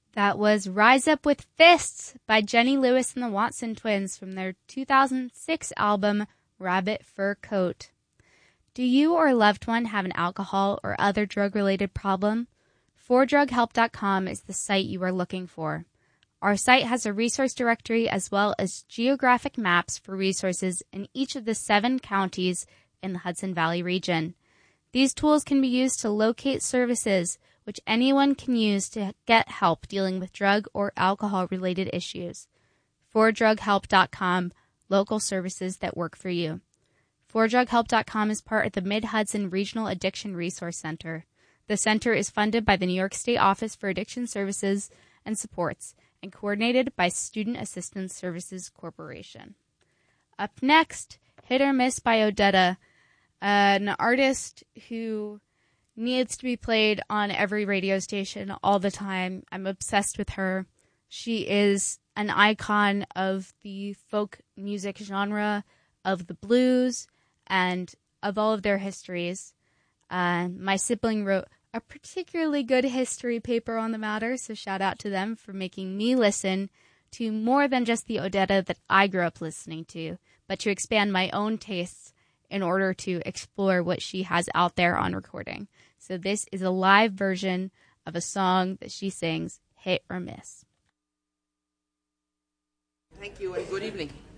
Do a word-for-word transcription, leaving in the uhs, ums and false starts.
That was Rise Up with Fists by Jenny Lewis and the Watson Twins from their two thousand six album Rabbit Fur Coat. Do you or a loved one have an alcohol or other drug-related problem? for drug help dot com is the site you are looking for. Our site has a resource directory as well as geographic maps for resources in each of the seven counties in the Hudson Valley region. These tools can be used to locate services which anyone can use to get help dealing with drug or alcohol-related issues. for drug help dot com, local services that work for you. for drug help dot com is part of the Mid-Hudson Regional Addiction Resource Center. The center is funded by the New York State Office for Addiction Services and Supports and coordinated by Student Assistance Services Corporation. Up next, Hit or Miss by Odetta, an artist who needs to be played on every radio station all the time. I'm obsessed with her. She is an icon of the folk music genre, of the blues, and of all of their histories. Uh, my sibling wrote a particularly good history paper on the matter, so shout out to them for making me listen to more than just the Odetta that I grew up listening to, but to expand my own tastes in order to explore what she has out there on recording. So this is a live version of a song that she sings, Hit or Miss. Thank you and good evening.